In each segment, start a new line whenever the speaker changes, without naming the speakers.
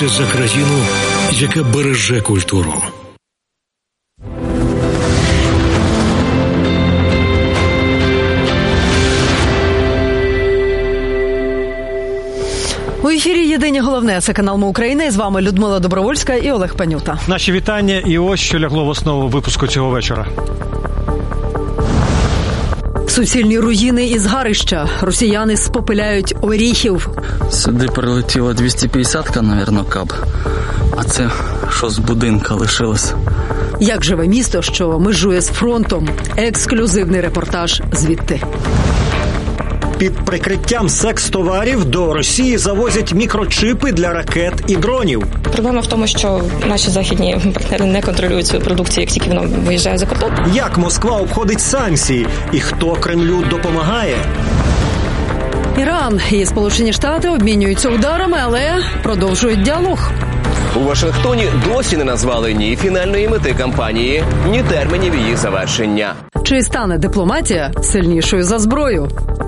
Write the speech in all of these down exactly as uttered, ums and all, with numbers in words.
борються за країну, яка береже культуру.
У ефірі «Єдині головне». Це канал «Ми Україна». І з вами Людмила Добровольська і Олег Панюта.
Наші вітання. І ось, що лягло в основу випуску цього вечора.
Суцільні руїни і згарища. Росіяни спопиляють Оріхів.
Сюди прилетіло двісті п'ятдесятка, мабуть, каб. А це що з будинка лишилось?
Як живе місто, що межує з фронтом. Ексклюзивний репортаж звідти.
Під прикриттям секс-товарів до Росії завозять мікрочипи для ракет і дронів.
Проблема в тому, що наші західні партнери не контролюють свою продукцію, як тільки вона виїжджає за кордон.
Як Москва обходить санкції і хто Кремлю допомагає?
Іран і Сполучені Штати обмінюються ударами, але продовжують діалог.
У Вашингтоні досі не назвали ні фінальної мети кампанії, ні термінів її завершення.
Чи стане дипломатія сильнішою за зброю?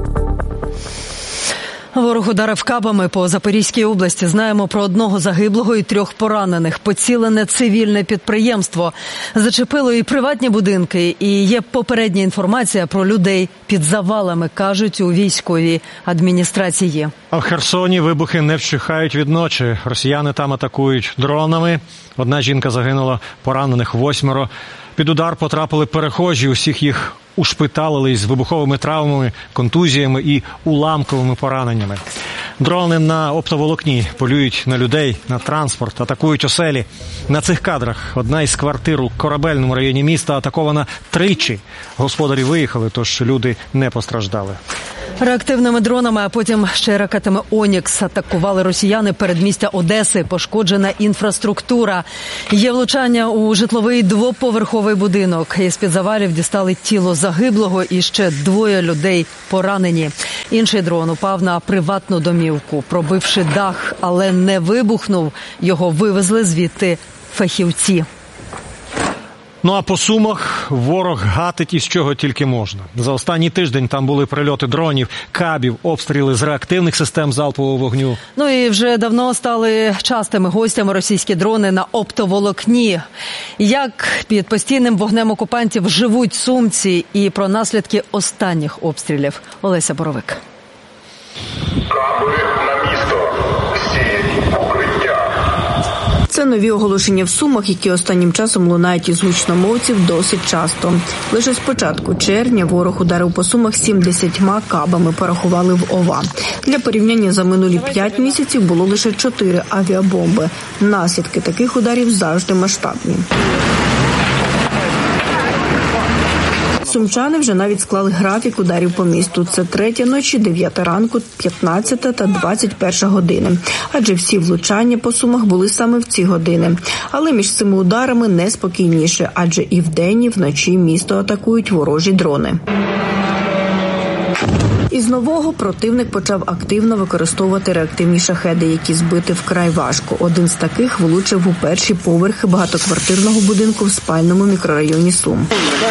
Ворог ударив кабами по Запорізькій області. Знаємо про одного загиблого і трьох поранених. Поцілене цивільне підприємство. Зачепило і приватні будинки. І є попередня інформація про людей під завалами, кажуть у військовій адміністрації.
А в Херсоні вибухи не вщухають від ночі. Росіяни там атакують дронами. Одна жінка загинула, поранених восьмеро. Під удар потрапили перехожі, усіх їх ушпиталили із вибуховими травмами, контузіями і уламковими пораненнями. Дрони на оптоволокні полюють на людей, на транспорт, атакують оселі. На цих кадрах одна із квартир у Корабельному районі міста атакована тричі. Господарі виїхали, тож люди не постраждали.
Реактивними дронами, а потім ще ракетами «Онікс» атакували росіяни передмістя Одеси. Пошкоджена інфраструктура. Є влучання у житловий двоповерховий будинок. Із-під завалів дістали тіло загиблого і ще двоє людей поранені. Інший дрон упав на приватну домівку, пробивши дах, але не вибухнув. Його вивезли звідти фахівці.
Ну а по Сумах ворог гатить із чого тільки можна. За останній тиждень там були прильоти дронів, кабів, обстріли з реактивних систем залпового вогню.
Ну і вже давно стали частими гостями російські дрони на оптоволокні. Як під постійним вогнем окупантів живуть сумці і про наслідки останніх обстрілів. Олеся Боровик.
Каби на місто. Всі укриття.
Це нові оголошення в Сумах, які останнім часом лунають із гучномовців досить часто. Лише з початку червня ворог ударив по Сумах сімдесятьма кабами, порахували в ОВА. Для порівняння за минулі п'ять місяців було лише чотири авіабомби. Наслідки таких ударів завжди масштабні. Сумчани вже навіть склали графік ударів по місту. Це третя ночі, дев'ята ранку, п'ятнадцята та двадцять перша години. Адже всі влучання по Сумах були саме в ці години. Але між цими ударами неспокійніше, адже і вдень, і вночі місто атакують ворожі дрони. Із нового противник почав активно використовувати реактивні шахеди, які збити вкрай важко. Один з таких влучив у перші поверхи багатоквартирного будинку в спальному мікрорайоні Сум.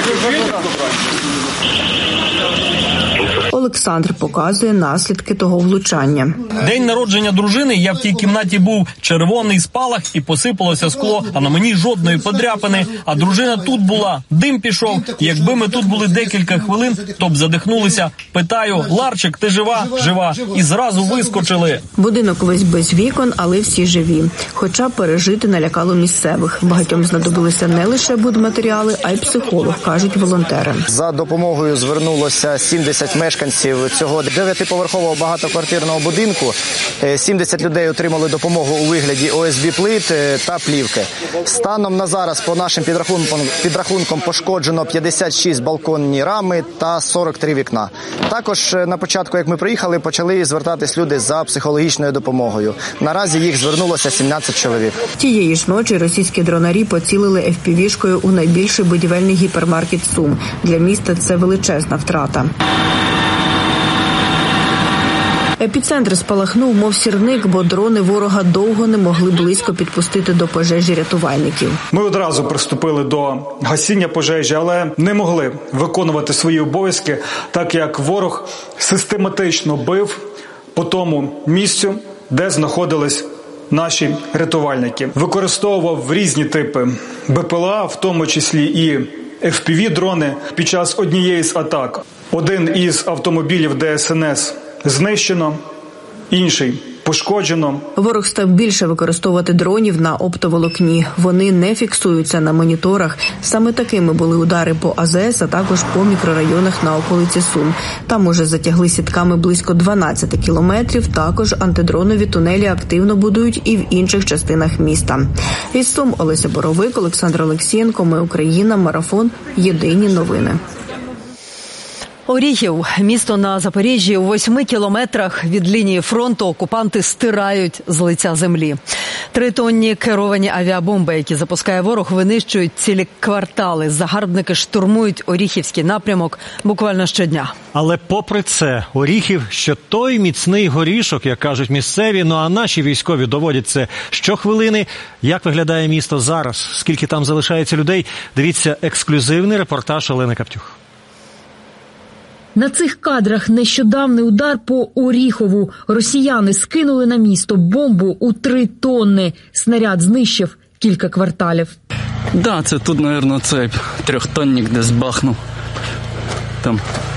Олександр показує наслідки того влучання.
День народження дружини, я в тій кімнаті був, червоний спалах і посипалося скло, а на мені жодної подряпини. А дружина тут була, дим пішов. І якби ми тут були декілька хвилин, то б задихнулися. Питаю: Ларчик, ти жива? Жива. І зразу вискочили.
Будинок весь без вікон, але всі живі. Хоча пережити налякало місцевих. Багатьом знадобилися не лише будматеріали, а й психолог, кажуть волонтери.
За допомогою звернулося сімдесят мешканців цього дев'ятиповерхового багатоквартирного будинку. сімдесят людей отримали допомогу у вигляді о ес бі плит та плівки. Станом на зараз по нашим підрахункам, підрахункам пошкоджено п'ятдесят шість балконні рами та сорок три вікна. Також на початку, як ми приїхали, почали звертатись люди за психологічною допомогою. Наразі їх звернулося сімнадцять чоловік.
Тієї ж ночі російські дронарі поцілили еф пі ві-шкою у найбільший будівельний гіпермаркет Сум. Для міста це величезна втрата. Епіцентр спалахнув, мов сірник, бо дрони ворога довго не могли близько підпустити до пожежі рятувальників.
Ми одразу приступили до гасіння пожежі, але не могли виконувати свої обов'язки, так як ворог систематично бив по тому місцю, де знаходились наші рятувальники. Використовував різні типи Бе Пе Ел А, в тому числі і Еф Пі Ві-дрони. Під час однієї з атак один із автомобілів Де Ес Ен Ес знищено, інший пошкоджено.
Ворог став більше використовувати дронів на оптоволокні. Вони не фіксуються на моніторах. Саме такими були удари по А Зе Ес, а також по мікрорайонах на околиці Сум. Там уже затягли сітками близько дванадцять кілометрів. Також антидронові тунелі активно будують і в інших частинах міста. Із Сум Олеся Боровик, Олександр Олексієнко. Ми Україна. Марафон. Єдині новини.
Оріхів – місто на Запоріжжі. У восьми кілометрах від лінії фронту окупанти стирають з лиця землі. Тритонні керовані авіабомби, які запускає ворог, винищують цілі квартали. Загарбники штурмують Оріхівський напрямок буквально щодня.
Але попри це, Оріхів, що той міцний горішок, як кажуть місцеві, ну а наші військові доводять це щохвилини. Як виглядає місто зараз? Скільки там залишається людей? Дивіться ексклюзивний репортаж Олени Каптюх.
На цих кадрах нещодавний удар по Оріхову. Росіяни скинули на місто бомбу у три тонни. Снаряд знищив кілька кварталів.
Да, це тут, мабуть, цей трьохтонник десь бахнув. Там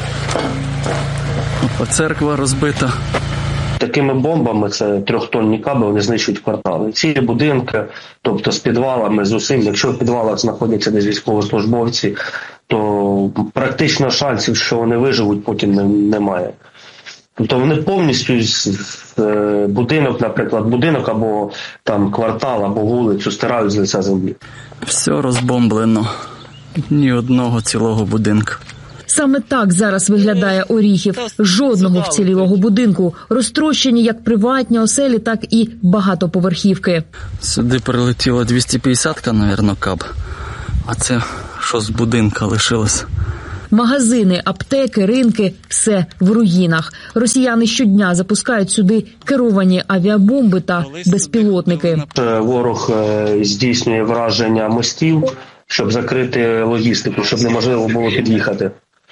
церква розбита.
Такими бомбами, це трьохтонні каби, вони знищують квартали. Цілі будинки, тобто з підвалами, з усім. Якщо в підвалах знаходяться десь військовослужбовці, то практично шансів, що вони виживуть, потім немає. Тобто вони повністю будинок, наприклад, будинок або там квартал, або вулицю стирають з лиця землі.
Все розбомблено. Ні одного цілого будинку.
Саме так зараз виглядає Оріхів. Жодного вцілілого будинку. Розтрощені як приватні оселі, так і багатоповерхівки.
Сюди прилетіло двісті п'ятдесятка, мабуть, каб. А це що з будинка лишилось?
Магазини, аптеки, ринки – все в руїнах. Росіяни щодня запускають сюди керовані авіабомби та безпілотники.
Ворог здійснює враження мостів, щоб закрити логістику, щоб неможливо було під'їхати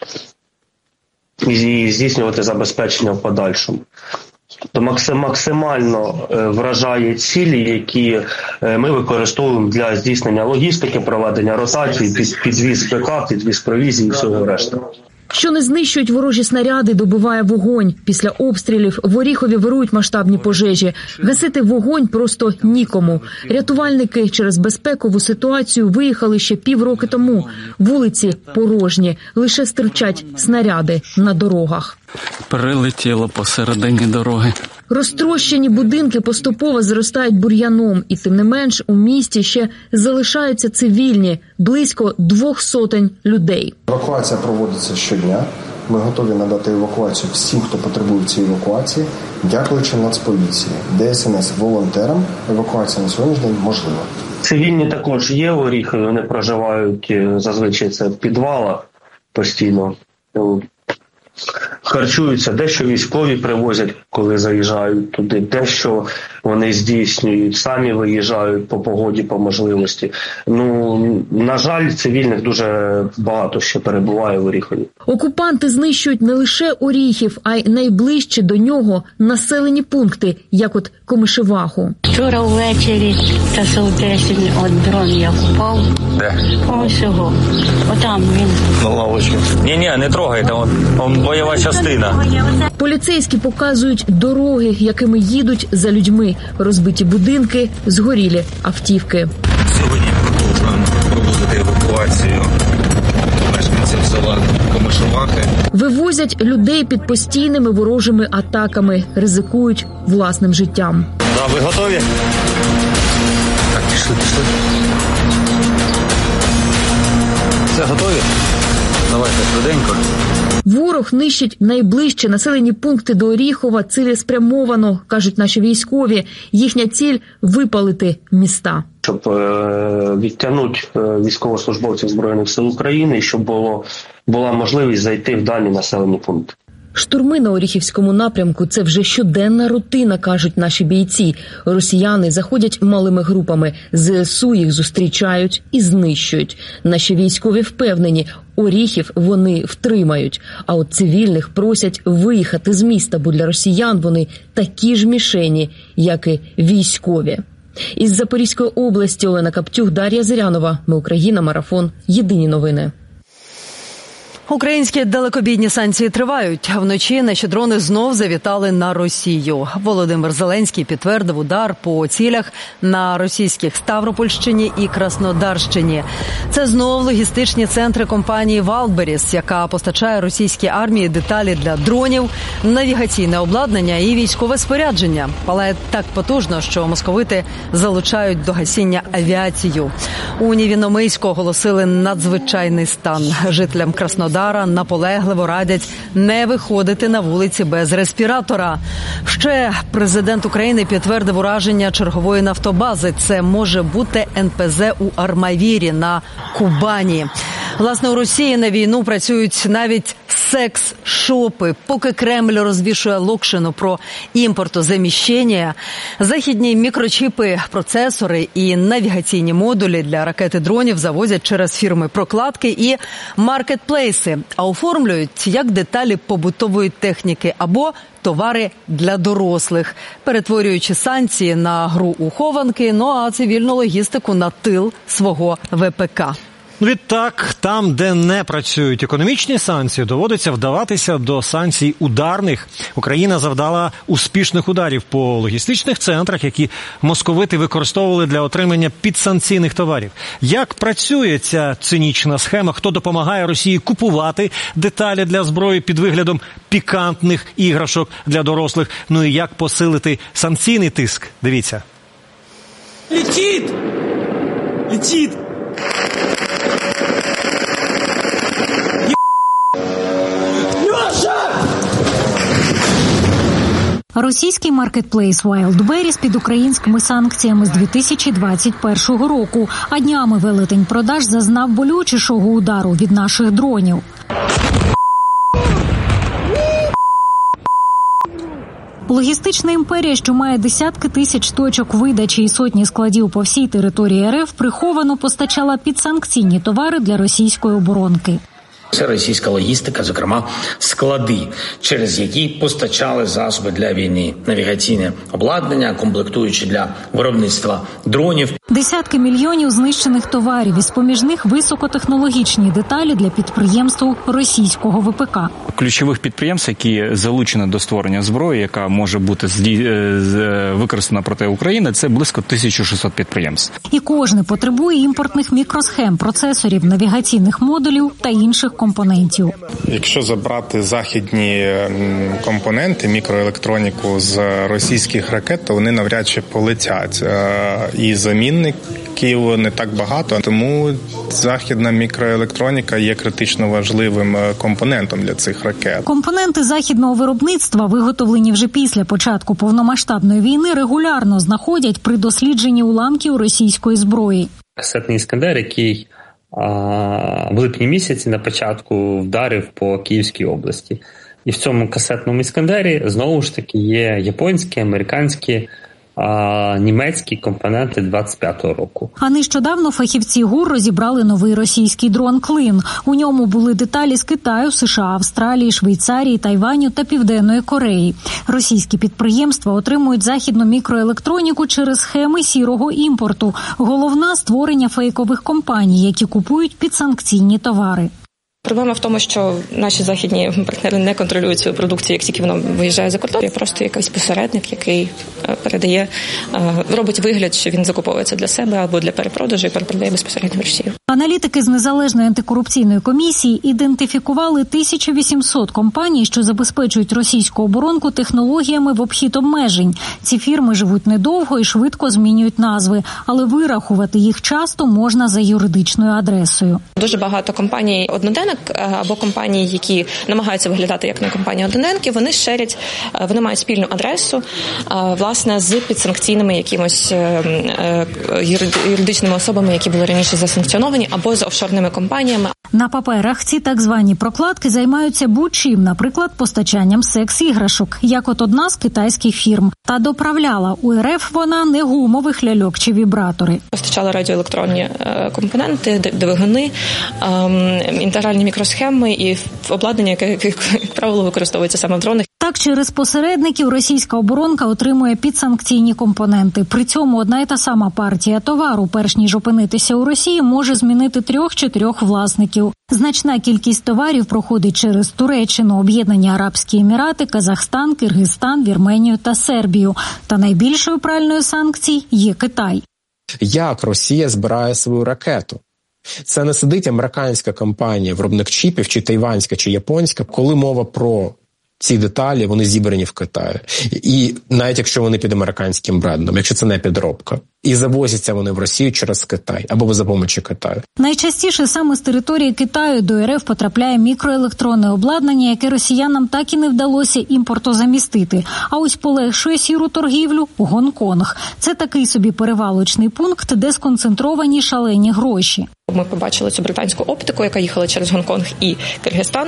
і здійснювати забезпечення в подальшому. То максимально вражає цілі, які ми використовуємо для здійснення логістики, проведення ротацій, підвіз БК, підвіз провізії і всього решта.
Що не знищують ворожі снаряди, добиває вогонь. Після обстрілів в Оріхові вирують масштабні пожежі. Гасити вогонь просто нікому. Рятувальники через безпекову ситуацію виїхали ще півроки тому. Вулиці порожні, лише стирчать снаряди на дорогах.
Прилетіло посередині дороги.
Розтрощені будинки поступово зростають бур'яном, і тим не менш у місті ще залишаються цивільні, близько двох сотень людей.
Евакуація проводиться щодня. Ми готові надати евакуацію всім, хто потребує цієї евакуації. Дякуючи Нацполіції, Де Ес Ен Ес, волонтерам, евакуація на сьогоднішній день можлива.
Цивільні також є в Оріхові, вони проживають зазвичай це в підвалах постійно. Харчуються, дещо військові привозять, коли заїжджають туди, дещо вони здійснюють, самі виїжджають по погоді, по можливості. Ну, на жаль, цивільних дуже багато ще перебуває в Оріхові.
Окупанти знищують не лише Оріхів, а й найближчі до нього населені пункти, як от Комишеваху.
Вчора ввечері, часов десять, от дрон я впав.
Де?
Ось його. Отам він.
На лавочку. Ні-ні, не трогайте, он, он бойова частина.
Поліцейські показують дороги, якими їдуть за людьми. Розбиті будинки, згорілі автівки.
Сьогодні продовжуємо проводити евакуацію мешканців села Комишевахи.
Вивозять людей під постійними ворожими атаками, ризикують власним життям.
Да, ви готові? Так, пішли, пішли. Все, готові? Давайте швиденько.
Ворог нищить найближчі населені пункти до Оріхова цілеспрямовано, кажуть наші військові. Їхня ціль – випалити міста.
Щоб відтягнути військовослужбовців Збройних сил України, і щоб було, була можливість зайти в дані населені пункти.
Штурми на Оріхівському напрямку – це вже щоденна рутина, кажуть наші бійці. Росіяни заходять малими групами, Зе Ес У їх зустрічають і знищують. Наші військові впевнені, Оріхів вони втримають, а от цивільних просять виїхати з міста, бо для росіян вони такі ж мішені, як і військові. Із Запорізької області Олена Каптюх, Дар'я Зирянова. Ми Україна. Марафон. Єдині новини.
Українські далекобійні санкції тривають. Вночі наші дрони знов завітали на Росію. Володимир Зеленський підтвердив удар по цілях на російських Ставропольщині і Краснодарщині. Це знов логістичні центри компанії «Валберіс», яка постачає російській армії деталі для дронів, навігаційне обладнання і військове спорядження. Палає так потужно, що московити залучають до гасіння авіацію. У Невіномиську оголосили надзвичайний стан. Жителям Краснодара наполегливо радять не виходити на вулиці без респіратора. Ще президент України підтвердив ураження чергової нафтобази. Це може бути ен пе зет у Армавірі на Кубані. Власне, у Росії на війну працюють навіть секс-шопи. Поки Кремль розвішує локшину про імпортозаміщення, західні мікрочіпи, процесори і навігаційні модулі для ракет і дронів завозять через фірми-прокладки і маркетплейси, а оформлюють як деталі побутової техніки або товари для дорослих, перетворюючи санкції на гру у хованки, ну а цивільну логістику на тил свого ве пе ка.
Відтак, там, де не працюють економічні санкції, доводиться вдаватися до санкцій ударних. Україна завдала успішних ударів по логістичних центрах, які московити використовували для отримання підсанкційних товарів. Як працює ця цинічна схема? Хто допомагає Росії купувати деталі для зброї під виглядом пікантних іграшок для дорослих? Ну і як посилити санкційний тиск? Дивіться.
Летить! Летить!
Російський маркетплейс Wildberries під українськими санкціями з дві тисячі двадцять першого року, а днями велетень продаж зазнав болючішого удару від наших дронів. Логістична імперія, що має десятки тисяч точок видачі і сотні складів по всій території ер еф, приховано постачала підсанкційні товари для російської оборонки.
Це російська логістика, зокрема склади, через які постачали засоби для війни, навігаційне обладнання, комплектуючі для виробництва дронів.
Десятки мільйонів знищених товарів, із поміж них високотехнологічні деталі для підприємств російського ве пе ка.
Ключових підприємств, які залучені до створення зброї, яка може бути використана проти України, це близько тисяча шістсот підприємств.
І кожне потребує імпортних мікросхем, процесорів, навігаційних модулів та інших компонентів.
Якщо забрати західні компоненти, мікроелектроніку з російських ракет, то вони навряд чи полетять. І замінників не так багато, тому західна мікроелектроніка є критично важливим компонентом для цих ракет.
Компоненти західного виробництва, виготовлені вже після початку повномасштабної війни, регулярно знаходять при дослідженні уламків російської зброї.
Касетний «Іскандер», який в липні місяці на початку вдарив по Київській області. І в цьому касетному «Іскандері» знову ж таки є японські, американські, а німецькі компоненти двадцять п'ятого року.
А нещодавно фахівці ГУР розібрали новий російський дрон «Клин». У ньому були деталі з Китаю, США, Австралії, Швейцарії, Тайваню та Південної Кореї. Російські підприємства отримують західну мікроелектроніку через схеми сірого імпорту. Головна – створення фейкових компаній, які купують підсанкційні товари.
Проблема в тому, що наші західні партнери не контролюють свою продукцію, як тільки вона виїжджає за кордон. Є просто якийсь посередник, який передає, робить вигляд, що він закуповується для себе або для перепродажу і перепродає безпосередньо в Росію.
Аналітики з Незалежної антикорупційної комісії ідентифікували тисячу вісімсот компаній, що забезпечують російську оборонку технологіями в обхід обмежень. Ці фірми живуть недовго і швидко змінюють назви, але вирахувати їх часто можна за юридичною адресою.
Дуже багато компаній одноденок або компанії, які намагаються виглядати як на компанії одноденки, вони шерять, вони мають спільну адресу, власне, з підсанкційними якимось юридичними особами, які були раніше засанкціоновані, або з офшорними компаніями.
На паперах ці так звані прокладки займаються будь-чим, наприклад, постачанням секс-іграшок, як от одна з китайських фірм. Та доправляла у РФ вона не гумових ляльок чи вібратори.
Постачала радіоелектронні компоненти, двигуни, інтегральні мікросхеми і обладнання, яке, як правило, використовується саме в дронах.
Так, через посередників російська оборонка отримує підсанкційні компоненти. При цьому одна й та сама партія товару, перш ніж опинитися у Росії, може змінити трьох-чотирьох власників. Значна кількість товарів проходить через Туреччину, Об'єднані Арабські Емірати, Казахстан, Киргизстан, Вірменію та Сербію. Та найбільшою пральною санкцій є Китай.
Як Росія збирає свою ракету? Це не сидить американська компанія, виробник чіпів, чи тайванська, чи японська, коли мова про ці деталі, вони зібрані в Китаї. І навіть якщо вони під американським брендом, якщо це не підробка. І завозяться вони в Росію через Китай або за допомогою Китаю.
Найчастіше саме з території Китаю до РФ потрапляє мікроелектронне обладнання, яке росіянам так і не вдалося імпортозамістити. А ось полегшує сіру торгівлю Гонконг. Це такий собі перевалочний пункт, де сконцентровані шалені гроші.
Ми побачили цю британську оптику, яка їхала через Гонконг і Киргизстан,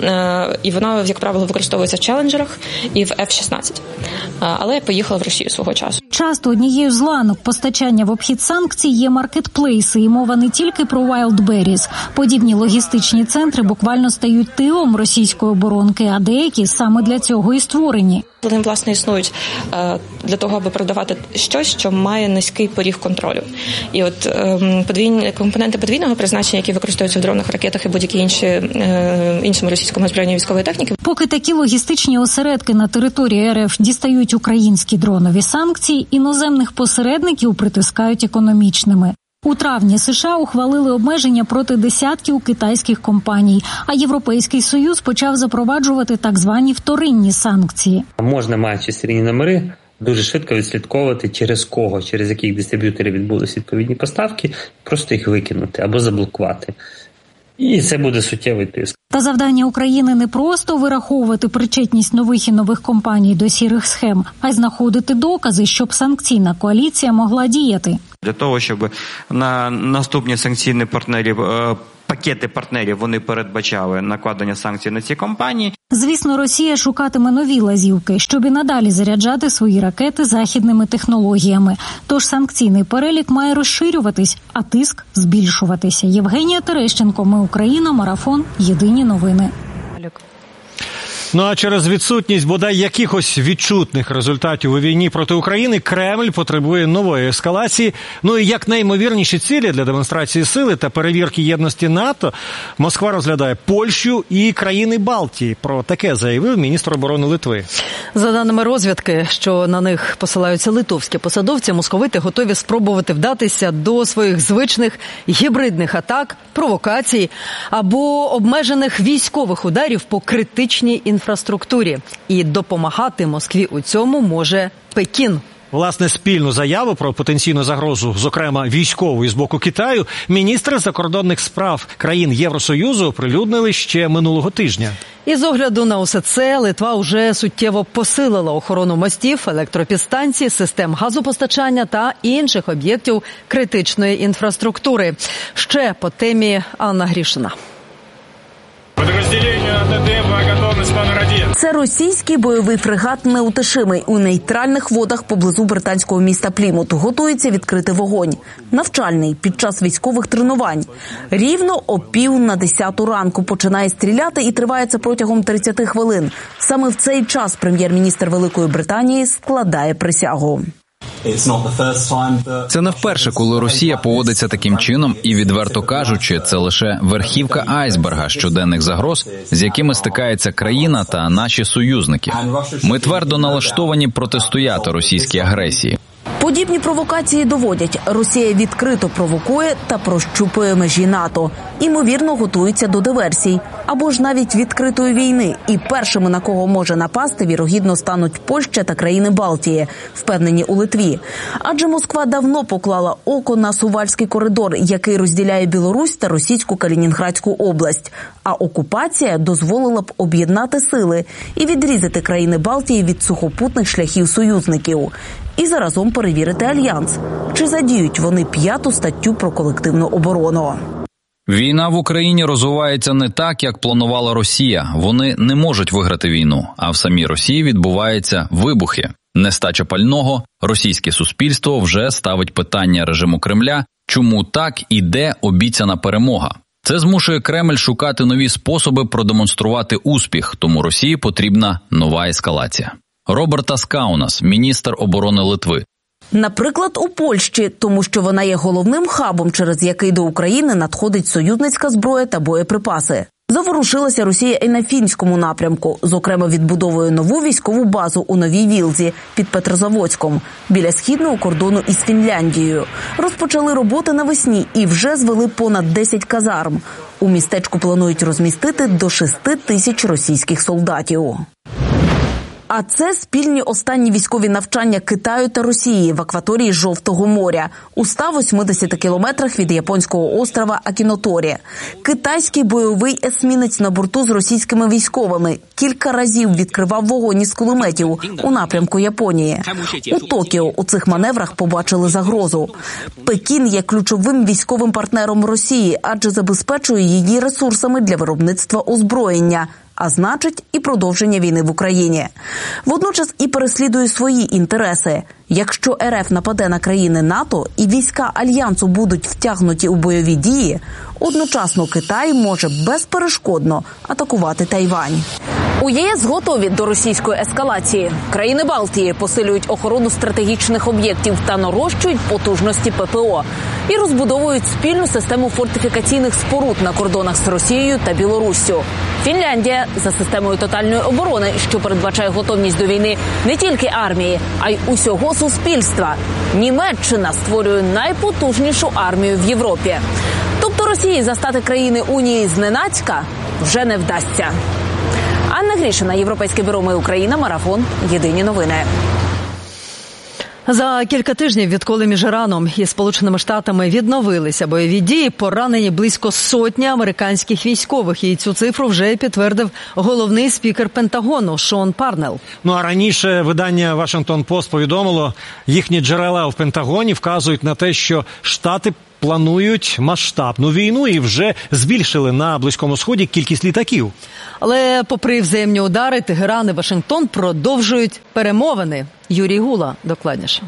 і вона, як правило, використовується в челенджерах і в еф шістнадцять. Але поїхала в Росію свого часу.
Часто однією з ланок постачання в обхід санкцій є маркетплейси, і мова не тільки про Wildberries. Подібні логістичні центри буквально стають тилом російської оборонки, а деякі саме для цього і створені.
Вони, власне, існують для того, аби продавати щось, що має низький поріг контролю. І от подвійні компоненти подвійного призначення, які використовуються в дронах, ракетах і будь-які інші іншому російському озброєнні військової техніки.
Поки такі логістичні осередки на території РФ дістають українські дронові санкції, іноземних посередників притискають економічними. У травні США ухвалили обмеження проти десятків китайських компаній, а Європейський Союз почав запроваджувати так звані вторинні санкції.
Можна, маючи серійні номери, дуже швидко відслідковувати, через кого, через яких дистриб'юторів відбулись відповідні поставки, просто їх викинути або заблокувати. І це буде суттєвий тиск.
Та завдання України не просто вираховувати причетність нових і нових компаній до сірих схем, а й знаходити докази, щоб санкційна коаліція могла діяти.
Для того, щоб на наступні санкційні партнерів, пакети партнерів, вони передбачали накладення санкцій на ці компанії.
Звісно, Росія шукатиме нові лазівки, щоб і надалі заряджати свої ракети західними технологіями. Тож санкційний перелік має розширюватись, а тиск збільшуватися. Євгенія Терещенко, Ми Україна, Марафон, Єдині новини.
Ну а через відсутність бодай якихось відчутних результатів у війні проти України Кремль потребує нової ескалації. Ну і як найімовірніші цілі для демонстрації сили та перевірки єдності НАТО Москва розглядає Польщу і країни Балтії. Про таке заявив міністр оборони Литви.
За даними розвідки, що на них посилаються литовські посадовці, московити готові спробувати вдатися до своїх звичних гібридних атак, провокацій або обмежених військових ударів по критичній інфраструктурі. інфраструктурі. І допомагати Москві у цьому може Пекін.
Власне, спільну заяву про потенційну загрозу, зокрема військову з боку Китаю, міністри закордонних справ країн Євросоюзу оприлюднили ще минулого тижня.
І з огляду на усе це Литва вже суттєво посилила охорону мостів, електропідстанцій, систем газопостачання та інших об'єктів критичної інфраструктури. Ще по темі Анна Грішина.
Це російський бойовий фрегат «Неутешимий» у нейтральних водах поблизу британського міста Плімут. Готується відкрити вогонь. Навчальний, під час військових тренувань. Рівно о пів на десяту ранку починає стріляти і триває це протягом тридцяти хвилин. Саме в цей час прем'єр-міністр Великої Британії складає присягу.
Це не вперше, коли Росія поводиться таким чином, і, відверто кажучи, це лише верхівка айсберга щоденних загроз, з якими стикається країна та наші союзники. Ми твердо налаштовані протистояти російській агресії.
Подібні провокації доводять, Росія відкрито провокує та прощупує межі НАТО. Імовірно, готується до диверсій. Або ж навіть відкритої війни. І першими, на кого може напасти, вірогідно стануть Польща та країни Балтії, впевнені у Литві. Адже Москва давно поклала око на Сувальський коридор, який розділяє Білорусь та російську Калінінградську область. А окупація дозволила б об'єднати сили і відрізати країни Балтії від сухопутних шляхів союзників. І заразом перевірити альянс. Чи задіють вони п'яту статтю про колективну оборону?
Війна в Україні розвивається не так, як планувала Росія. Вони не можуть виграти війну, а в самій Росії відбуваються вибухи. Нестача пального, російське суспільство вже ставить питання режиму Кремля, чому так і де обіцяна перемога. Це змушує Кремль шукати нові способи продемонструвати успіх, тому Росії потрібна нова ескалація. Робертас Каунас, міністр оборони Литви.
Наприклад, у Польщі, тому що вона є головним хабом, через який до України надходить союзницька зброя та боєприпаси. Заворушилася Росія і на фінському напрямку, зокрема відбудовує нову військову базу у Новій Вілзі під Петрозаводськом, біля східного кордону із Фінляндією. Розпочали роботи навесні і вже звели понад десять казарм. У містечку планують розмістити до шести тисяч російських солдатів. А це спільні останні військові навчання Китаю та Росії в акваторії Жовтого моря у ста восьмидесяти кілометрах від японського острова Акіноторі. Китайський бойовий есмінець на борту з російськими військовими кілька разів відкривав вогонь із кулеметів у напрямку Японії. У Токіо у цих маневрах побачили загрозу. Пекін є ключовим військовим партнером Росії, адже забезпечує її ресурсами для виробництва озброєння, а значить і продовження війни в Україні. Водночас і переслідує свої інтереси. Якщо РФ нападе на країни НАТО і війська Альянсу будуть втягнуті у бойові дії, одночасно Китай може безперешкодно атакувати Тайвань. У ЄС готові до російської ескалації. Країни Балтії посилюють охорону стратегічних об'єктів та нарощують потужності ППО. І розбудовують спільну систему фортифікаційних споруд на кордонах з Росією та Білоруссю. Фінляндія за системою тотальної оборони, що передбачає готовність до війни не тільки армії, а й усього суспільства. Німеччина створює найпотужнішу армію в Європі. Тобто Росії застати країни Унії зненацька вже не вдасться. Анна Грішина, Європейське бюро «Ми Україна», Марафон, Єдині новини.
За кілька тижнів, відколи між Іраном і Сполученими Штатами відновилися бойові дії, поранені близько сотні американських військових. І цю цифру вже підтвердив головний спікер Пентагону Шон Парнелл.
Ну а раніше видання «Вашингтон-Пост» повідомило, їхні джерела в Пентагоні вказують на те, що Штати планують масштабну війну і вже збільшили на Близькому Сході кількість літаків.
Але попри взаємні удари, Тегеран і Вашингтон продовжують перемовини. Юрій Гула докладніше.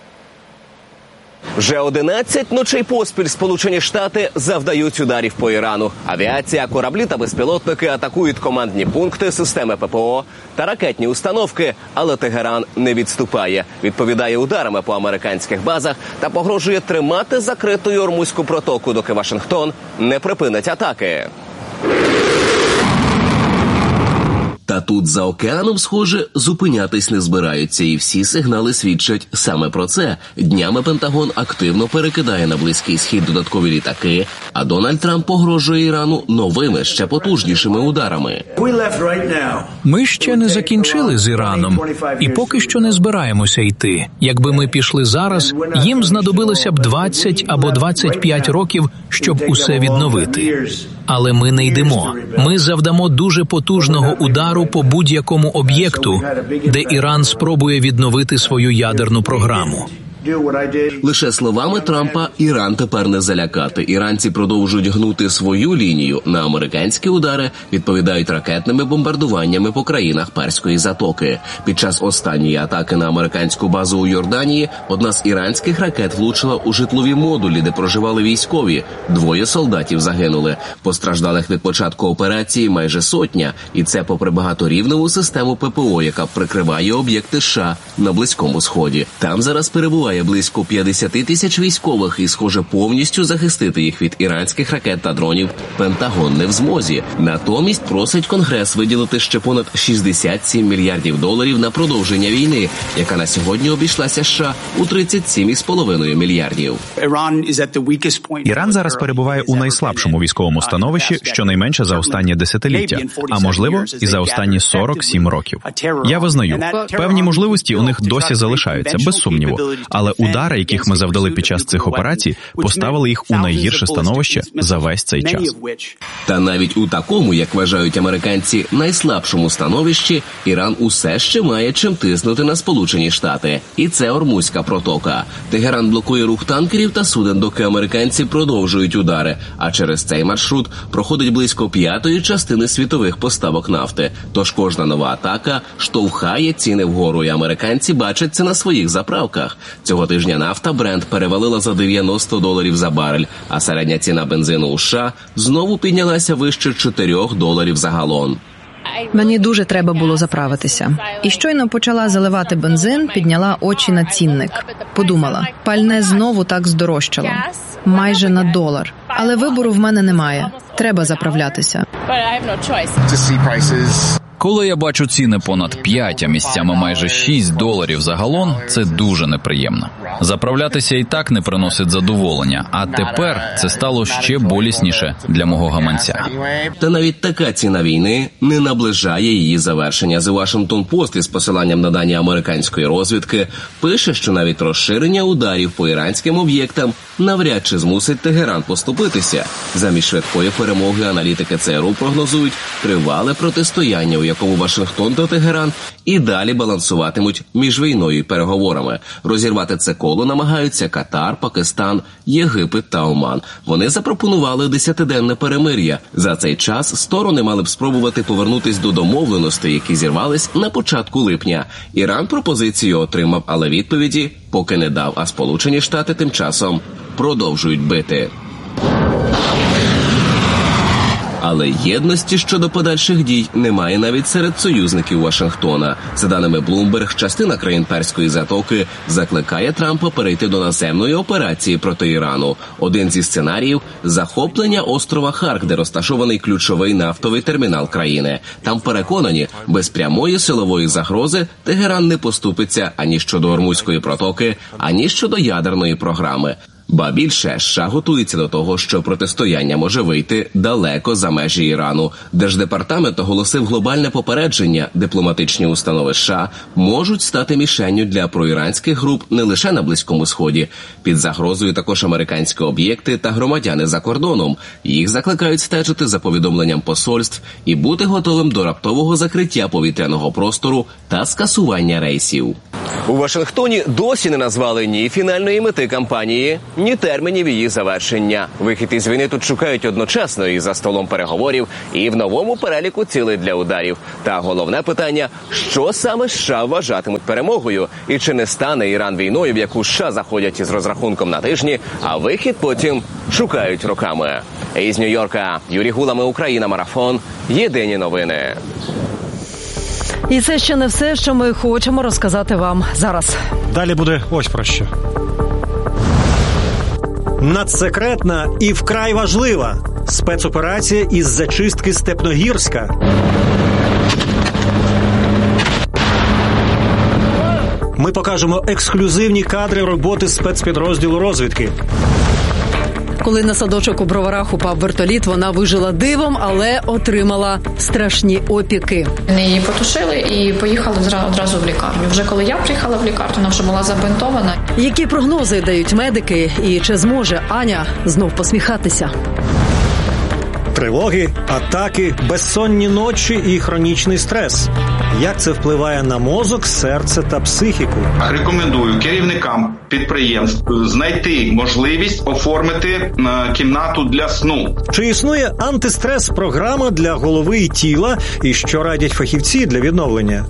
Вже одинадцять ночей поспіль Сполучені Штати завдають ударів по Ірану. Авіація, кораблі та безпілотники атакують командні пункти, системи ППО та ракетні установки. Але Тегеран не відступає. Відповідає ударами по американських базах та погрожує тримати закритою Ормузьку протоку, доки Вашингтон не припинить атаки. Та тут за океаном, схоже, зупинятись не збираються, і всі сигнали свідчать саме про це. Днями Пентагон активно перекидає на Близький Схід додаткові літаки, а Дональд Трамп погрожує Ірану новими, ще потужнішими ударами.
Ми ще не закінчили з Іраном, і поки що не збираємося йти. Якби ми пішли зараз, їм знадобилося б двадцять або двадцять п'ять років, щоб усе відновити. Але ми не йдемо. Ми завдамо дуже потужного удару по будь-якому об'єкту, де Іран спробує відновити свою ядерну програму.
Лише словами Трампа Іран тепер не залякати. Іранці продовжують гнути свою лінію. На американські удари відповідають ракетними бомбардуваннями по країнах Перської затоки. Під час останньої атаки на американську базу у Йорданії одна з іранських ракет влучила у житлові модулі, де проживали військові. Двоє солдатів загинули. Постраждалих від початку операції майже сотня. І це попри багаторівневу систему ППО, яка прикриває об'єкти США на Близькому Сході. Там зараз перебуває близько п'ятдесят тисяч військових, і, схоже, повністю захистити їх від іранських ракет та дронів Пентагон не в змозі. Натомість просить Конгрес виділити ще понад шістдесят сім мільярдів доларів на продовження війни, яка на сьогодні обійшлася США у тридцять сім цілих п'ять десятих мільярдів.
Іран зараз перебуває у найслабшому військовому становищі, щонайменше за останнє десятиліття, а можливо і за останні сорок сім років. Я визнаю, певні можливості у них досі залишаються, без сумніву, але Але удари, яких ми завдали під час цих операцій, поставили їх у найгірше становище за весь цей час.
Та навіть у такому, як вважають американці, найслабшому становищі, Іран усе ще має чим тиснути на Сполучені Штати. І це Ормузька протока. Тегеран блокує рух танкерів та суден, доки американці продовжують удари. А через цей маршрут проходить близько п'ятої частини світових поставок нафти. Тож кожна нова атака штовхає ціни вгору, і американці бачать це на своїх заправках. Цього тижня нафта Брент перевалила за дев'яносто доларів за барель, а середня ціна бензину у США знову піднялася вище чотирьох доларів за галон.
Мені дуже треба було заправитися. І щойно почала заливати бензин, підняла очі на цінник. Подумала, пальне знову так здорожчало. Майже на долар. Але вибору в мене немає. Треба заправлятися.
Коли я бачу ціни понад п'ять, а місцями майже шість доларів за галон, це дуже неприємно. Заправлятися і так не приносить задоволення, а тепер це стало ще болісніше для мого гаманця.
Та навіть така ціна війни не наближає її завершення. The Washington Post із посиланням на дані американської розвідки пише, що навіть розширення ударів по іранським об'єктам навряд чи змусить Тегеран поступитися. Замість швидкої перемоги аналітики ЦРУ прогнозують тривале протистояння, у якому Вашингтон та Тегеран і далі балансуватимуть між війною і переговорами. Розірвати це коло намагаються Катар, Пакистан, Єгипет та Оман. Вони запропонували десятиденне перемир'я. За цей час сторони мали б спробувати повернутись до домовленостей, які зірвались на початку липня. Іран пропозицію отримав, але відповіді поки не дав, а Сполучені Штати тим часом продовжують бити. Але єдності щодо подальших дій немає навіть серед союзників Вашингтона. За даними Bloomberg, частина країн Перської затоки закликає Трампа перейти до наземної операції проти Ірану. Один зі сценаріїв – захоплення острова Харк, де розташований ключовий нафтовий термінал країни. Там переконані, без прямої силової загрози Тегеран не поступиться ані щодо Ормузької протоки, ані щодо ядерної програми. Ба більше, США готується до того, що протистояння може вийти далеко за межі Ірану. Держдепартамент оголосив глобальне попередження. Дипломатичні установи США можуть стати мішенню для проіранських груп не лише на Близькому Сході. Під загрозою також американські об'єкти та громадяни за кордоном. Їх закликають стежити за повідомленням посольств і бути готовим до раптового закриття повітряного простору та скасування рейсів. У Вашингтоні досі не назвали ні фінальної мети кампанії, ні термінів її завершення. Вихід із війни тут шукають одночасно і за столом переговорів, і в новому переліку цілей для ударів. Та головне питання – що саме США вважатимуть перемогою? І чи не стане Іран війною, в яку США заходять із розрахунком на тижні, а вихід потім шукають роками? Із Нью-Йорка Юрій Гулами, Україна, Марафон. Єдині новини.
І це ще не все, що ми хочемо розказати вам зараз.
Далі буде ось про що. Надсекретна і вкрай важлива спецоперація із зачистки Степногірська. Ми покажемо ексклюзивні кадри роботи спецпідрозділу розвідки.
Коли на садочок у Броварах упав вертоліт, вона вижила дивом, але отримала страшні опіки.
Вони її потушили і поїхали одразу в лікарню. Вже коли я приїхала в лікарню, вона вже була забинтована.
Які прогнози дають медики і чи зможе Аня знов посміхатися?
Тривоги, атаки, безсонні ночі і хронічний стрес. Як це впливає на мозок, серце та психіку?
Рекомендую керівникам підприємств знайти можливість оформити кімнату для сну.
Чи існує антистрес-програма для голови і тіла, і що радять фахівці для відновлення?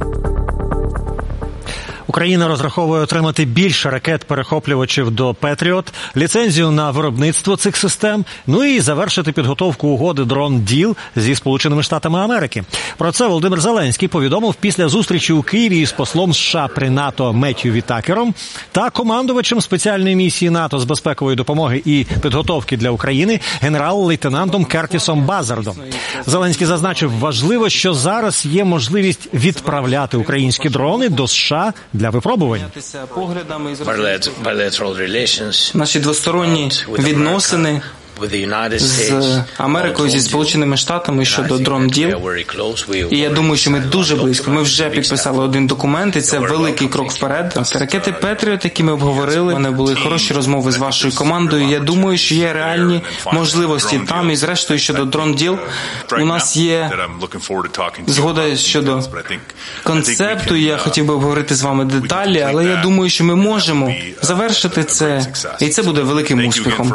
Україна розраховує отримати більше ракет-перехоплювачів до «Петріот», ліцензію на виробництво цих систем, ну і завершити підготовку угоди «Дрон-діл» зі Сполученими Штатами Америки. Про це Володимир Зеленський повідомив після зустрічі у Києві із послом США при НАТО Меттью Вітакером та командувачем спеціальної місії НАТО з безпекової допомоги і підготовки для України генерал-лейтенантом Кертісом Базардом. Зеленський зазначив, важливо, що зараз є можливість відправляти українські дрони до США для випробувань.
Наші двосторонні відносини
з Америкою, зі Сполученими Штатами щодо дрон-діл. І я думаю, що ми дуже близько. Ми вже підписали один документ, і це великий крок вперед. Ракети Петріот, які ми обговорили, вони були хороші розмови з вашою командою. Я думаю, що є реальні можливості там. І зрештою, щодо дрон-діл, у нас є згода щодо концепту. Я хотів би обговорити з вами деталі, але я думаю, що ми можемо завершити це, і це буде великим успіхом.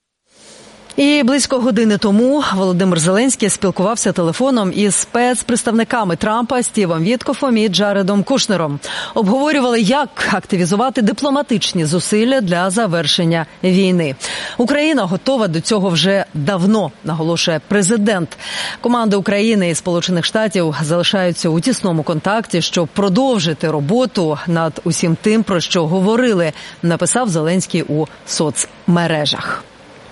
І близько години тому Володимир Зеленський спілкувався телефоном із спецпредставниками Трампа Стівом Віткофом і Джаредом Кушнером. Обговорювали, як активізувати дипломатичні зусилля для завершення війни. Україна готова до цього вже давно, наголошує президент. Команди України і Сполучених Штатів залишаються у тісному контакті, щоб продовжити роботу над усім тим, про що говорили, написав Зеленський у соцмережах.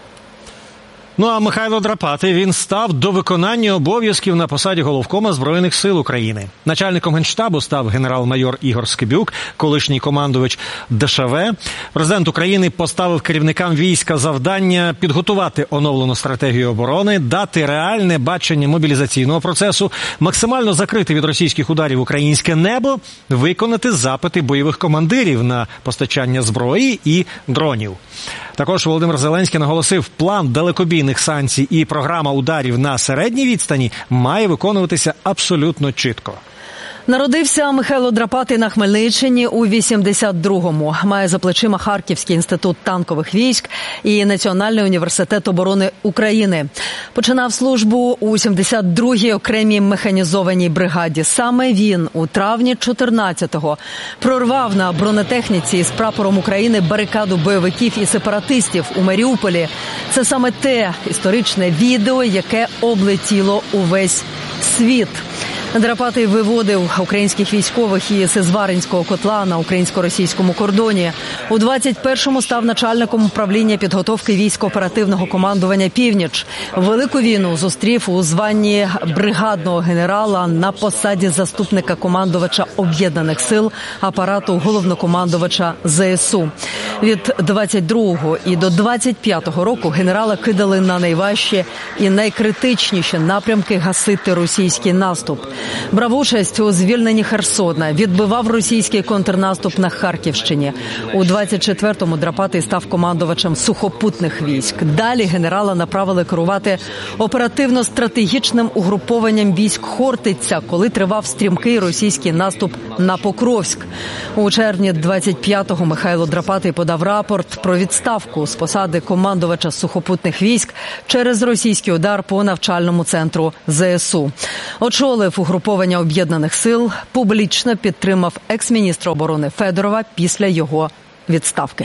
Ну а Михайло Драпатий, він став до виконання обов'язків на посаді головкома Збройних сил України. Начальником Генштабу став генерал-майор Ігор Скибюк, колишній командувач Де Ше Ve. Президент України поставив керівникам війська завдання підготувати оновлену стратегію оборони, дати реальне бачення мобілізаційного процесу, максимально закрити від російських ударів українське небо, виконати запити бойових командирів на постачання зброї і дронів. Також Володимир Зеленський наголосив, план далекобійних санкцій і програма ударів на середній відстані має виконуватися абсолютно чітко.
Народився Михайло Драпатий на Хмельниччині у вісімдесят другому. Має за плечима Харківський інститут танкових військ і Національний університет оборони України. Починав службу у сімдесят другій окремій механізованій бригаді. Саме він у травні чотирнадцятого прорвав на бронетехніці із прапором України барикаду бойовиків і сепаратистів у Маріуполі. Це саме те історичне відео, яке облетіло увесь світ. Драпатий виводив українських військових із Зваринського котла на українсько-російському кордоні. У двадцять першому став начальником управління підготовки військ оперативного командування «Північ». Велику війну зустрів у званні бригадного генерала на посаді заступника командувача Об'єднаних сил апарату головнокомандувача Зе Ес У. Від двадцять другого і до двадцять п'ятого року генерала кидали на найважчі і найкритичніші напрямки гасити російський наступ. Брав участь у звільненні Херсона, відбивав російський контрнаступ на Харківщині. У двадцять четвертому Драпатий став командувачем сухопутних військ. Далі генерала направили керувати оперативно-стратегічним угрупованням військ Хортиця, коли тривав стрімкий російський наступ на Покровськ. У червні двадцять п'ятого Михайло Драпатий подав рапорт про відставку з посади командувача сухопутних військ через російський удар по навчальному центру Зе Ес У. Очолив угруповання Об'єднаних сил, публічно підтримав екс-міністра оборони Федорова після його відставки.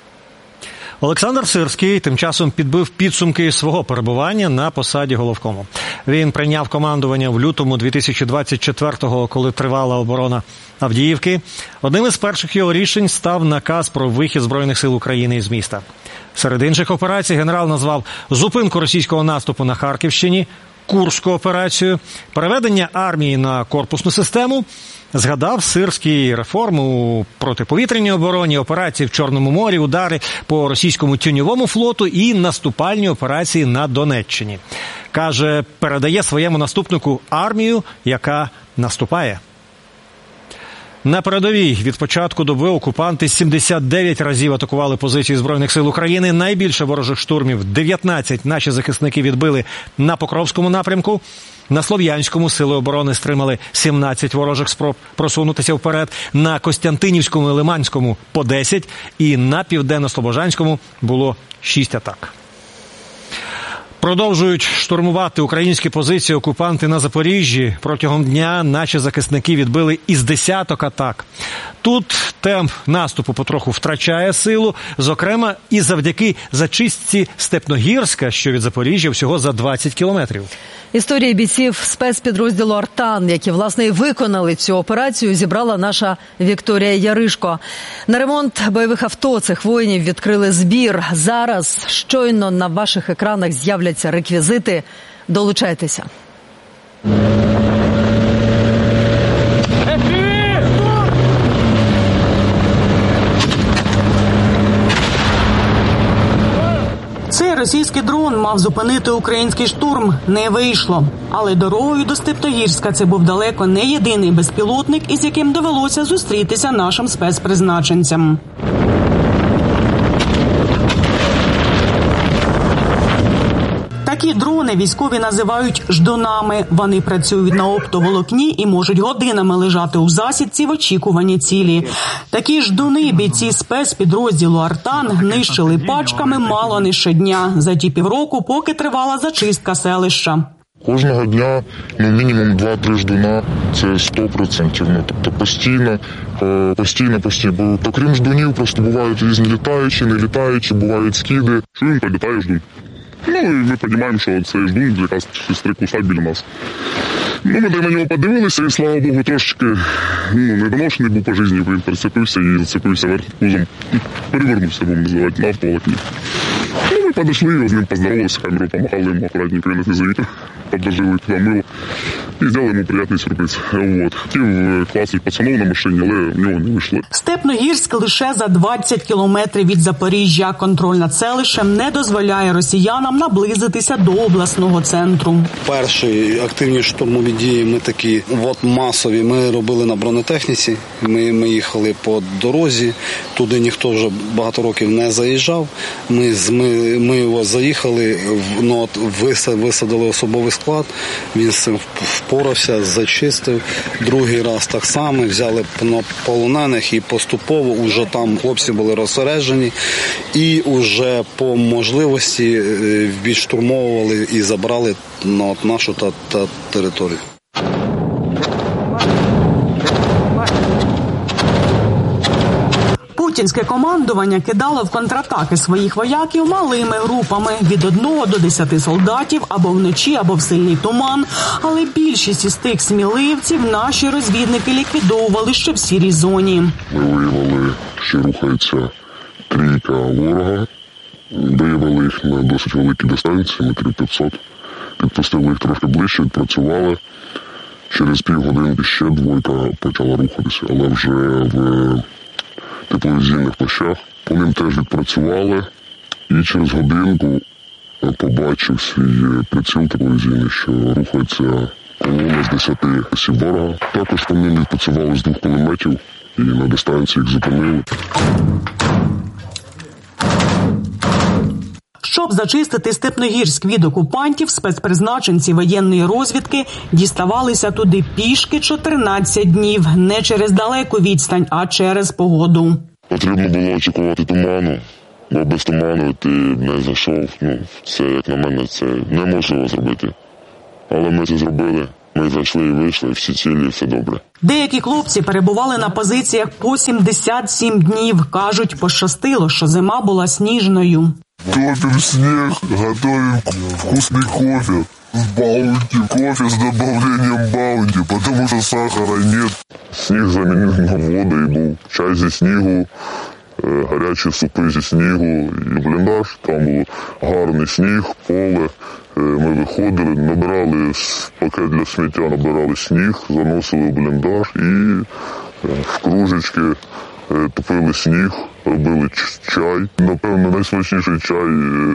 Олександр Сирський тим часом підбив підсумки свого перебування на посаді головкому. Він прийняв командування в лютому дві тисячі двадцять четвертого, коли тривала оборона Авдіївки. Одним із перших його рішень став наказ про вихід Збройних сил України із міста. Серед інших операцій генерал назвав зупинку російського наступу на Харківщині, Курську операцію, переведення армії на корпусну систему. Згадав Сирський реформу у протиповітряній обороні, операції в Чорному морі, удари по російському тіньовому флоту і наступальні операції на Донеччині. Каже, передає своєму наступнику армію, яка наступає. На передовій від початку доби окупанти сімдесят дев'ять разів атакували позиції Збройних сил України. Найбільше ворожих штурмів – дев'ятнадцять наші захисники відбили на Покровському напрямку. На Слов'янському сили оборони стримали сімнадцять ворожих спроб просунутися вперед. На Костянтинівському і Лиманському – по десять. І на Південно-Слобожанському було шість атак. Продовжують штурмувати українські позиції окупанти на Запоріжжі. Протягом дня наші захисники відбили із десяток атак. Тут темп наступу потроху втрачає силу, зокрема і завдяки зачистці Степногірська, що від Запоріжжя всього за двадцять кілометрів.
Історії бійців спецпідрозділу «Артан», які, власне, і виконали цю операцію, зібрала наша Вікторія Яришко. На ремонт бойових авто цих воїнів відкрили збір. Зараз щойно на ваших екранах з'являться реквізити. Долучайтеся.
Це
Цей російський дрон мав зупинити український штурм. Не вийшло. Але дорогою до Степногірська це був далеко не єдиний безпілотник, із яким довелося зустрітися нашим спецпризначенцям. Такі дрони військові називають «ждунами». Вони працюють на оптоволокні і можуть годинами лежати у засідці в очікуванні цілі. Такі ждуни бійці спецпідрозділу «Артан» нищили пачками мало не щодня за ті півроку, поки тривала зачистка селища.
Кожного дня, ну, мінімум два-три ждуна, це сто відсотків. Ну, тобто постійно, постійно, постійно. То крім ждунів, просто бувають різні літаючі, не літаючі, бувають скиди. Чуємо, прилітає ждун. Ну, і ми розуміємо, що це ждун, якраз сестри кусать біля нас. Ну, ми на нього подивилися, і, слава Богу, трошечки, ну, недоношений був по житті, він прицепився і зацепився верх пузом. Перевернувся, будемо називати, на автоволокні. Ну, ми підійшли, з ним поздоровалися, камеру помахали йому, акуратненько на фізовітер, подложили туди мило і зробили йому приємний сюрприз. От. Хотів класти пацанов на машині, але в нього не вийшло.
Степногірськ лише за двадцять кілометрів від Запоріжжя. Контроль над селищем не дозволяє росіянам наблизитися до обласного центру.
Перші активні штурмові дії ми такі от масові ми робили на бронетехніці. Ми, ми їхали по дорозі, туди ніхто вже багато років не заїжджав. Ми, ми, ми його заїхали, ну, от, висадили особовий склад, він з цим впорався, зачистив. Другий раз так само, взяли полонених і поступово вже там хлопці були розсереджені і вже по можливості відштурмовували і забрали на от нашу та, та територію.
Путінське командування кидало в контратаки своїх вояків малими групами від одного до десяти солдатів або вночі, або в сильний туман. Але більшість із тих сміливців наші розвідники ліквідовували ще в сірій зоні.
Ми виявили, що рухається трійка ворога. Виявили їх на досить великій дистанції, метрів п'ятсот. Підпустили їх трошки ближче, відпрацювали. Через півгодинки ще двойка почала рухатися, але вже в тепловізійних плащах. По ним теж відпрацювали, і через годинку побачив свій приціл тепловізійний, що рухається колона з десяти осіб ворога. Також по ним відпрацювали з двох кулеметів і на дистанції їх зупинили.
Щоб зачистити Степногірськ від окупантів, спецпризначенці воєнної розвідки діставалися туди пішки чотирнадцять днів. Не через далеку відстань, а через погоду.
Потрібно було очікувати туману, бо без туману ти не зайшов. Ну, це, як на мене, це неможливо зробити. Але ми це зробили. Ми зайшли і вийшли, всі цілі, все добре.
Деякі хлопці перебували на позиціях по сімдесят сім днів. Кажуть, пощастило, що зима була сніжною.
Топим снег, готовим вкусный кофе с баунти, кофе с добавлением баунти, потому что сахара нет. Сніг замінив на воду, і був чай зі снігу, гарячі супи зі снігу і бліндаж. Там був гарний сніг, поле. Ми виходили, набирали пакет для сміття, набирали сніг, заносили в бліндаж і в кружечки топили сніг, робили чай. Напевно, найсмачніший чай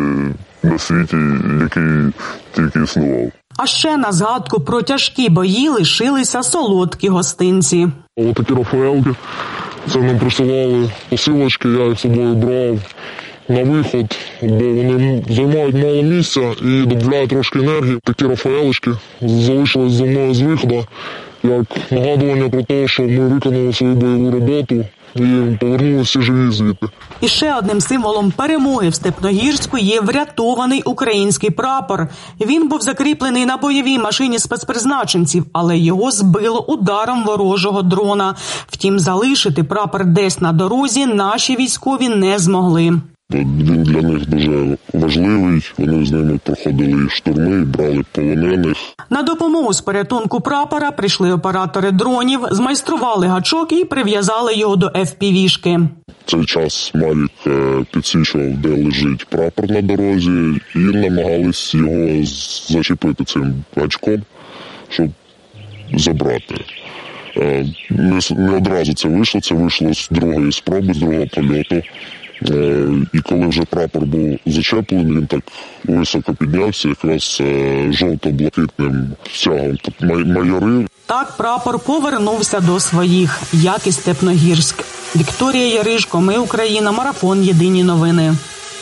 на світі, який тільки існував.
А ще на згадку про тяжкі бої лишилися солодкі гостинці.
Ось такі рафаелки. Це нам присилали посилочки, я їх з собою брав на виход, бо вони займають мало місця і додають трошки енергії. Такі рафаелочки залишились зі мною з виходу, як нагадування про те, що ми виконали свою бойову роботу і повернулися живі звідти.
І ще одним символом перемоги в Степногірську є врятований український прапор. Він був закріплений на бойовій машині спецпризначенців, але його збило ударом ворожого дрона. Втім, залишити прапор десь на дорозі наші військові не змогли.
Він для них дуже важливий, вони з ними проходили штурми, брали полонених.
На допомогу з порятунку прапора прийшли оператори дронів, змайстрували гачок і прив'язали його до еф пі ві-шки.
Цей час Мавік підсвічував, де лежить прапор на дорозі, і намагались його зачепити цим гачком, щоб забрати. Не, не одразу це вийшло, це вийшло з другої спроби, з другого польоту. І коли вже прапор був зачеплений, він так високо піднявся, якраз жовто-блакитним стягом. Тобто майори.
Так прапор повернувся до своїх, як і Степногірськ. Вікторія Яришко, Ми Україна, Марафон, Єдині новини.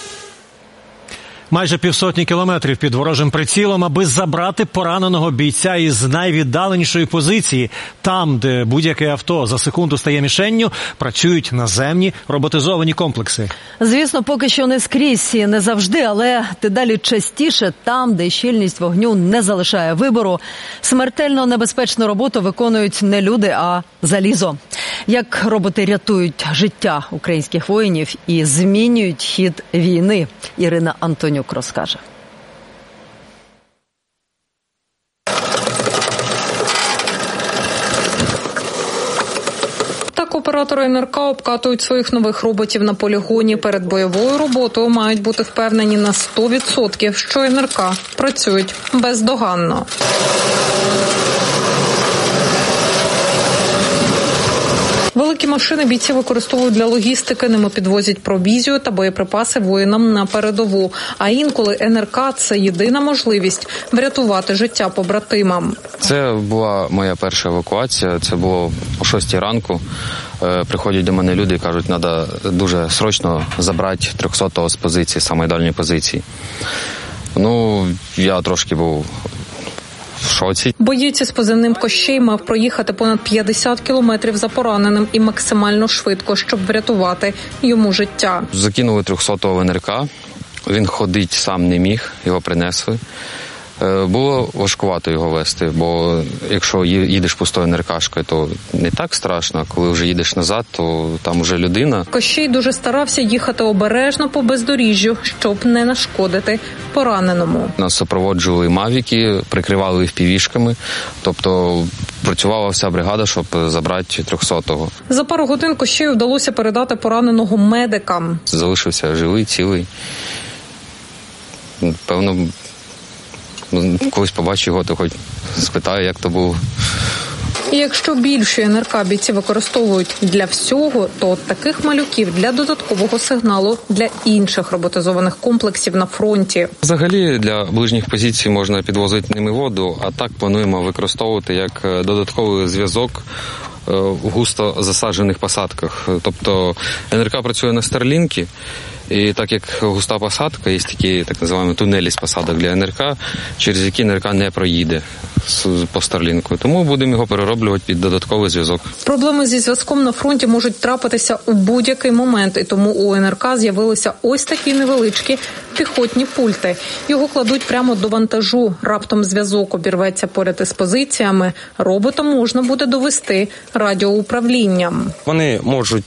Майже півсотні кілометрів під ворожим прицілом, аби забрати пораненого бійця із найвіддаленішої позиції. Там, де будь-яке авто за секунду стає мішенню, працюють наземні роботизовані комплекси.
Звісно, поки що не скрізь і не завжди, але дедалі частіше там, де щільність вогню не залишає вибору, смертельно небезпечну роботу виконують не люди, а залізо. Як роботи рятують життя українських воїнів і змінюють хід війни, Ірина Антонюк розкаже.
Так оператори ен ер ка обкатують своїх нових роботів на полігоні. Перед бойовою роботою мають бути впевнені на сто відсотків, що ен ер ка працюють бездоганно. Великі машини бійці використовують для логістики, ними підвозять провізію та боєприпаси воїнам на передову. А інколи ен ер ка – це єдина можливість врятувати життя побратимам.
Це була моя перша евакуація, це було о шостій ранку. Приходять до мене люди і кажуть, треба дуже срочно забрати трьохсотого з позиції, самої дальньої позиції. Ну, я трошки був в шоці.
Боєць із позивним Кощей мав проїхати понад п'ятдесят кілометрів за пораненим і максимально швидко, щоб врятувати йому життя.
Закинули трьохсотого в ен ер ка, він ходить сам не міг, його принесли. Було важкувато його вести, бо якщо їдеш пустою ен ер кашкою, то не так страшно, а коли вже їдеш назад, то там вже людина.
Кощей дуже старався їхати обережно по бездоріжжю, щоб не нашкодити пораненому.
Нас супроводжували мавіки, прикривали їх півішками, тобто працювала вся бригада, щоб забрати трьохсотого.
За пару годин Кощею вдалося передати пораненого медикам.
Залишився живий, цілий. Певно, колись побачу його, то хоч спитаю, як то було.
І якщо більше ен ер ка бійці використовують для всього, то от таких малюків для додаткового сигналу для інших роботизованих комплексів на фронті.
Взагалі для ближніх позицій можна підвозити ними воду, а так плануємо використовувати як додатковий зв'язок в густо засаджених посадках. Тобто ен ер ка працює на Старлінкі, і так як густа посадка, є такі так називаємо тунелі з посадок для ен ер ка, через які ен ер ка не проїде по Старлінку. Тому будемо його перероблювати під додатковий зв'язок.
Проблеми зі зв'язком на фронті можуть трапитися у будь-який момент, і тому у ен ер ка з'явилися ось такі невеличкі піхотні пульти. Його кладуть прямо до вантажу. Раптом зв'язок обірветься поряд із позиціями. Робота можна буде довести радіоуправлінням.
Вони можуть